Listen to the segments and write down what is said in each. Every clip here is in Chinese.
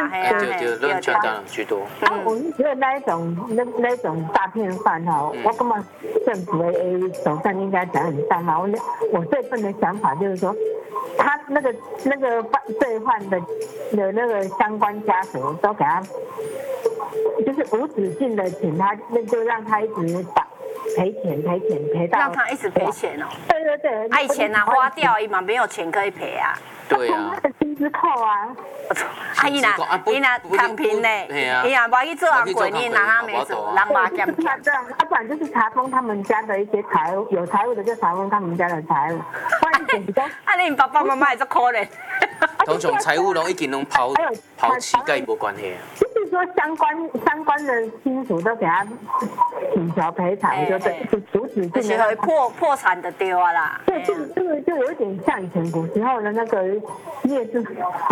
对，论家长居多。 我是觉得那一种诈骗犯哈，我根本政府的手段应该讲很大嘛。我这份的想法就是说，他那个罪犯的那个相关家属都给他，就是无止境的请他，那就让他一直赔钱到， 让他一直赔钱哦。 对， 以前啊花掉伊嘛没有钱可以赔啊。 对啊， 他的薪资扣啊。 伊若躺平呢，伊若无去做红鬼，你拿他没走，人把减减。 他不然就是查封他们家的一些财务，有财务的就查封他们家的财务。 你爸爸妈妈也是可怜。 通常财务拢已经拢抛弃，跟伊无关系。 就是说相关的亲属都给他请求赔偿，就阻止性就是会破产的丢啊啦。 对，就有点像以前古时候的那个业主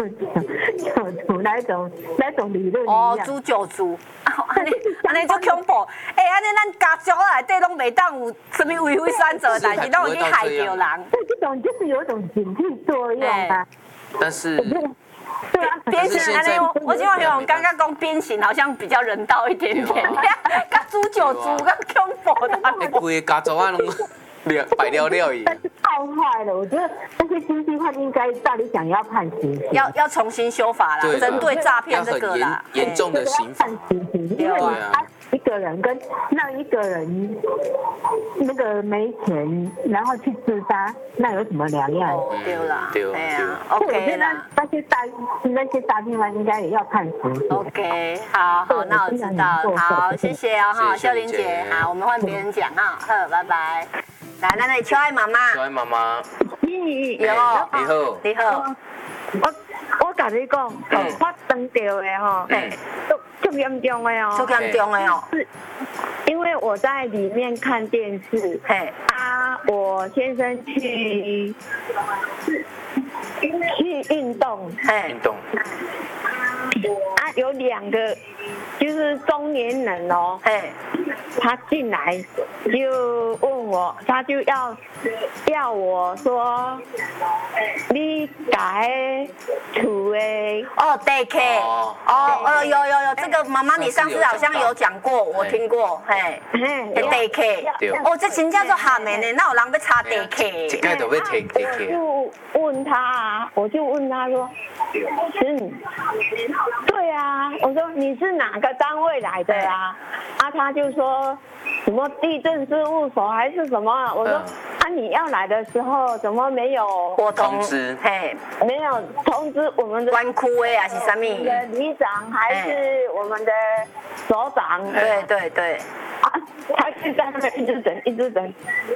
那一种理论一样。 哦，诛九族，安尼足恐怖。安尼咱家族内底拢袂当有什么为非三者的代志，拢会去害着人。 对，这种就是有一种警惕作用啊。 但是。 对啊， 鞭刑安尼，我今晚有刚刚讲鞭刑好像比较人道一点点，甲诛九族，甲恐怖的。 规个家族啊，拢败了伊。 太坏了，我觉得那些经济犯应该照理讲要判死刑， 要重新修法啦，针对诈骗这个啦， 严重的刑罚。 因为他一个人跟让一个人那个没钱，然后去自杀，那有什么两样？ 对啦， 对啊 ，OK 啦。 那些诈骗犯应该也要判死刑。 OK， 好，那我知道了，好，谢谢哦哈，秀玲姐，好，我们换别人讲哈，好，拜拜。来，咱来秋爱妈妈。 秋爱妈妈。 你好。 我甲你讲，我撞到的吼，足严重的哦。 足严重的哦。 是，因为我在里面看电视，我先生去运动， 运动。 有2个就是中年人哦，他进来就问我，他就要我说，你改厝的地契有这个妈妈你上次好像有讲过，我听过，地契，这真叫做喊的呢，那有人要查地契， 一概都要提地契。 我就问他说，对啊，我说你是哪个单位来的啊？他就说什么地震事务所还是什么？我说你要来的时候怎么没有通知？ 没有通知我们的关区的还是什么？ 里长还是我们的首长？ 对。 他就在那边一直等，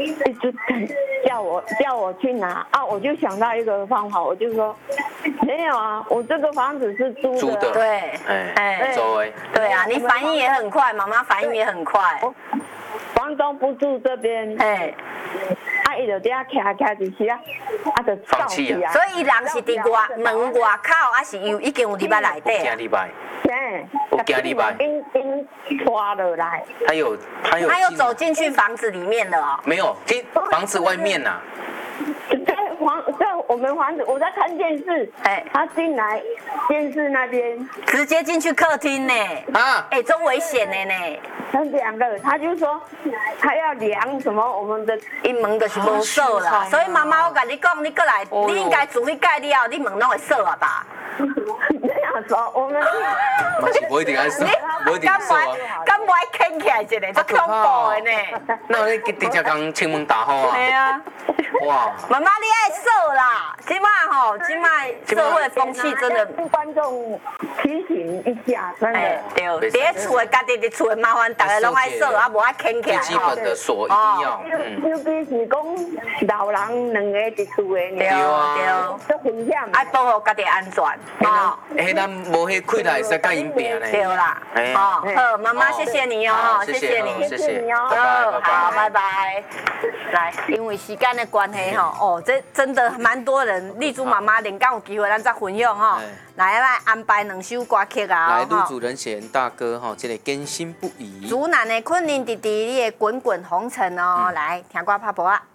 叫我去拿我就想到一个方法，我就说没有啊，我这个房子是租的。 对， 周围。 对啊，你反应也很快，妈妈反应也很快。 房东不住这边，伊就伫遐徛就是就放弃啊。 所以伊人是伫门外口，还是已经有入来内底？ 惊礼拜。 我惊礼拜。拖落来。他有走进去房子里面了哦。 没有，进房子外面呐。 在我们房子，我在看电视，他进来电视那边， 直接进去客厅呢，这危险的呢。 他2个，他就说他要量什么我们的门就是无锁啦，所以妈妈我跟你讲，你过来，你应该自己盖了，你门拢会锁啊吧？ 这样说，我们不一定爱锁，不一定锁啊。 敢不爱牵起来一个，足恐怖的呢。 那你直接讲请门打好啊？ 对啊。哇，妈妈你爱锁啦，今麦社会风气真的。 观众提醒一下，真的。 对，在厝的家己伫厝的麻烦，大家拢爱锁，无爱牵起来。 最基本的锁一定要。 尤其是讲老人2个伫厝的， 对， 足危险。 爱保护家己安全。 咱无迄困难会使甲因拼呢。 对啦，好，妈妈谢谢你哦，谢谢你， 谢谢你哦，好，拜拜。来，因为时间的关系这真的蛮多人，丽珠妈妈连刚有机会咱再分享来安排2首歌曲啊。 来，女主人贤大哥这个坚信不疑。 竹南的昆凌弟弟，你的滚滚红尘哦，来听歌拍婆啊。